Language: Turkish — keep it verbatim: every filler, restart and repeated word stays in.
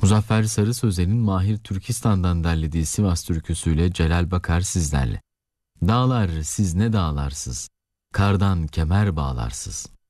Muzaffer Sarı Sözen'in Mahir Türkistan'dan derlediği Sivas türküsüyle Celal Bakar sizlerle. Dağlar siz ne dağlarsız, kardan kemer bağlarsız.